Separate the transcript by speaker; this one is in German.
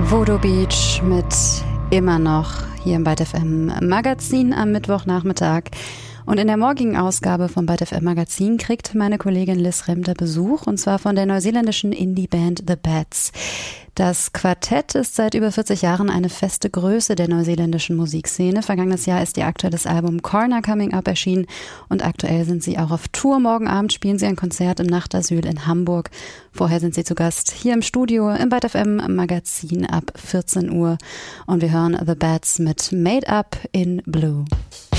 Speaker 1: Voodoo Beach mit immer noch hier im Byte FM Magazin am Mittwochnachmittag. Und in der morgigen Ausgabe vom Byte FM Magazin kriegt meine Kollegin Liz Remter Besuch, und zwar von der neuseeländischen Indie-Band The Bats. Das Quartett ist seit über 40 Jahren eine feste Größe der neuseeländischen Musikszene. Vergangenes Jahr ist ihr aktuelles Album Corner Coming Up erschienen und aktuell sind sie auch auf Tour. Morgen Abend spielen sie ein Konzert im Nachtasyl in Hamburg. Vorher sind sie zu Gast hier im Studio im Byte FM Magazin ab 14 Uhr und wir hören The Bats mit Made Up in Blue.